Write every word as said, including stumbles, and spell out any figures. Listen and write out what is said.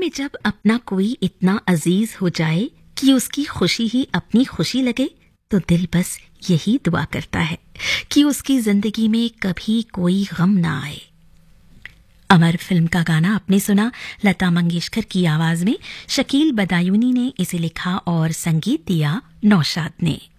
में जब अपना कोई इतना अजीज हो जाए कि उसकी खुशी ही अपनी खुशी लगे, तो दिल बस यही दुआ करता है कि उसकी जिंदगी में कभी कोई गम ना आए। अमर फिल्म का गाना आपने सुना लता मंगेशकर की आवाज में। शकील बदायूनी ने इसे लिखा और संगीत दिया नौशाद ने।